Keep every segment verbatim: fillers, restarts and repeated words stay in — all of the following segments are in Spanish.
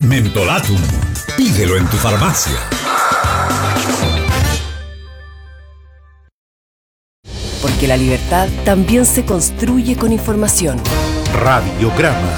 Mentolatum. Pídelo en tu farmacia. Porque la libertad también se construye con información. Radiograma.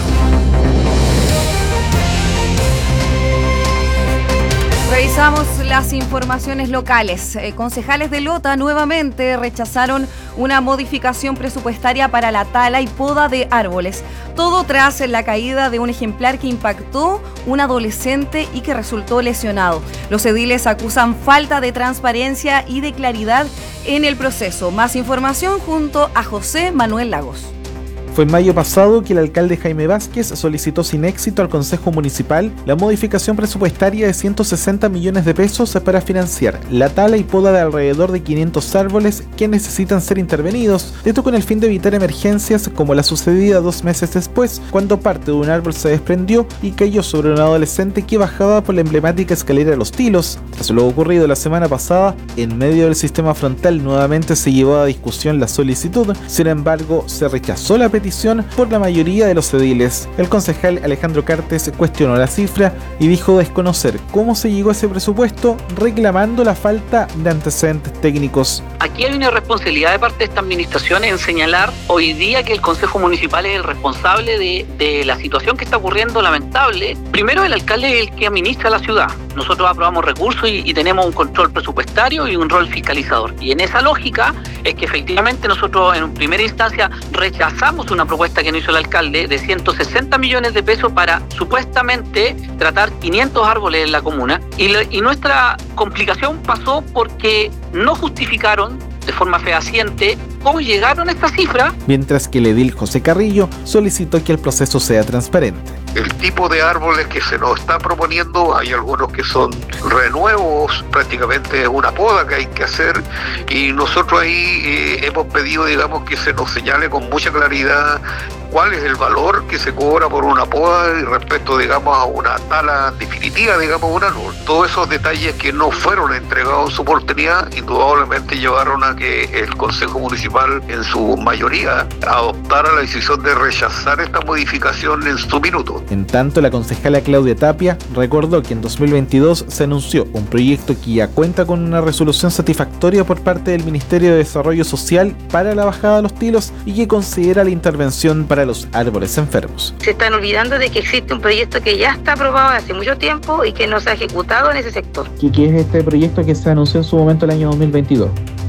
Revisamos las informaciones locales. Eh, concejales de Lota nuevamente rechazaron una modificación presupuestaria para la tala y poda de árboles. Todo tras la caída de un ejemplar que impactó un adolescente y que resultó lesionado. Los ediles acusan falta de transparencia y de claridad en el proceso. Más información junto a José Manuel Lagos. Fue en mayo pasado que el alcalde Jaime Vázquez solicitó sin éxito al Consejo Municipal la modificación presupuestaria de ciento sesenta millones de pesos para financiar la tala y poda de alrededor de quinientos árboles que necesitan ser intervenidos, esto con el fin de evitar emergencias como la sucedida dos meses después, cuando parte de un árbol se desprendió y cayó sobre un adolescente que bajaba por la emblemática escalera de Los Tilos. Tras lo ocurrido la semana pasada, en medio del sistema frontal nuevamente se llevó a discusión la solicitud, sin embargo se rechazó la petición por la mayoría de los ediles. El concejal Alejandro Cartes cuestionó la cifra y dijo desconocer cómo se llegó a ese presupuesto, reclamando la falta de antecedentes técnicos. Aquí hay una responsabilidad de parte de esta administración en señalar hoy día que el Consejo Municipal es el responsable de, de la situación que está ocurriendo lamentable. Primero, el alcalde es el que administra la ciudad. Nosotros aprobamos recursos y, y tenemos un control presupuestario y un rol fiscalizador. Y en esa lógica es que efectivamente nosotros en primera instancia rechazamos una propuesta que nos hizo el alcalde de ciento sesenta millones de pesos para supuestamente tratar quinientos árboles en la comuna. Y, le, y nuestra complicación pasó porque no justificaron de forma fehaciente cómo llegaron a esta cifra. Mientras que el edil José Carrillo solicitó que el proceso sea transparente. El tipo de árboles que se nos está proponiendo, hay algunos que son renuevos, prácticamente una poda que hay que hacer, y nosotros ahí eh, hemos pedido, digamos, que se nos señale con mucha claridad cuál es el valor que se cobra por una poda y respecto, digamos, a una tala definitiva, digamos, un árbol. Todos esos detalles que no fueron entregados en su oportunidad, indudablemente llevaron a que el Consejo Municipal, en su mayoría, adoptara la decisión de rechazar esta modificación en su minuto. En tanto, la concejala Claudia Tapia recordó que en dos mil veintidós se anunció un proyecto que ya cuenta con una resolución satisfactoria por parte del Ministerio de Desarrollo Social para la bajada de Los Tilos y que considera la intervención para los árboles enfermos. Se están olvidando de que existe un proyecto que ya está aprobado hace mucho tiempo y que no se ha ejecutado en ese sector. ¿Y qué es este proyecto que se anunció en su momento el año dos mil veintidós?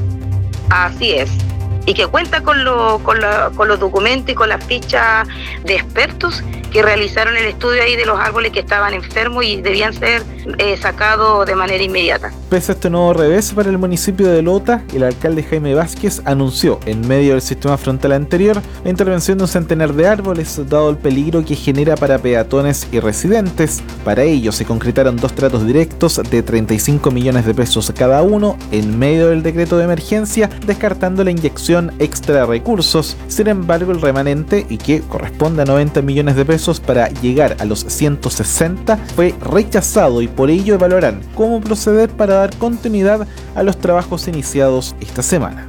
Así es. Y que cuenta con, lo, con, la, con los documentos y con las fichas de expertos que realizaron el estudio ahí de los árboles que estaban enfermos y debían ser eh, sacados de manera inmediata. Pese a este nuevo revés para el municipio de Lota, el alcalde Jaime Vázquez anunció en medio del sistema frontal anterior la intervención de un centenar de árboles, dado el peligro que genera para peatones y residentes. Para ello se concretaron dos tratos directos de treinta y cinco millones de pesos cada uno en medio del decreto de emergencia, descartando la inyección extra de recursos. Sin embargo, el remanente, y que corresponde a noventa millones de pesos para llegar a los ciento sesenta, fue rechazado y por ello evaluarán cómo proceder para dar continuidad a los trabajos iniciados esta semana.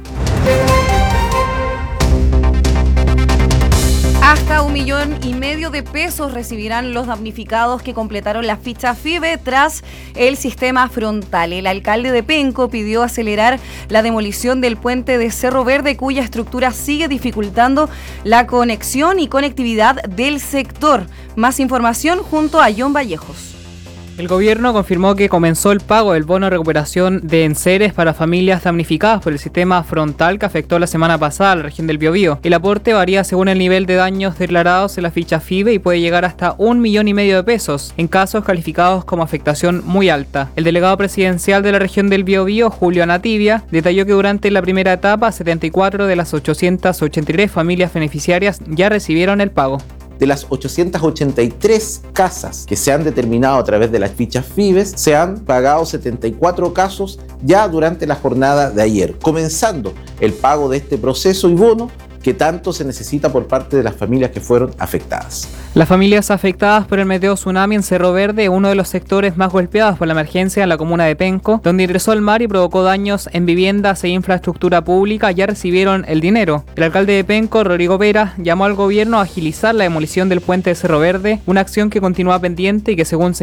Hasta un millón y medio de pesos recibirán los damnificados que completaron la ficha FIBE tras el sistema frontal. El alcalde de Penco pidió acelerar la demolición del puente de Cerro Verde, cuya estructura sigue dificultando la conexión y conectividad del sector. Más información junto a John Vallejos. El gobierno confirmó que comenzó el pago del bono de recuperación de enseres para familias damnificadas por el sistema frontal que afectó la semana pasada a la región del Biobío. El aporte varía según el nivel de daños declarados en la ficha FIBE y puede llegar hasta un millón y medio de pesos en casos calificados como afectación muy alta. El delegado presidencial de la región del Biobío, Julio Anativia, detalló que durante la primera etapa setenta y cuatro de las ochocientas ochenta y tres familias beneficiarias ya recibieron el pago. De las ochocientas ochenta y tres casas que se han determinado a través de las fichas FIBES, se han pagado setenta y cuatro casos ya durante la jornada de ayer, comenzando el pago de este proceso y bono que tanto se necesita por parte de las familias que fueron afectadas. Las familias afectadas por el meteo tsunami en Cerro Verde, uno de los sectores más golpeados por la emergencia en la comuna de Penco, donde ingresó el mar y provocó daños en viviendas e infraestructura pública, ya recibieron el dinero. El alcalde de Penco, Rodrigo Vera, llamó al gobierno a agilizar la demolición del puente de Cerro Verde, una acción que continúa pendiente y que según se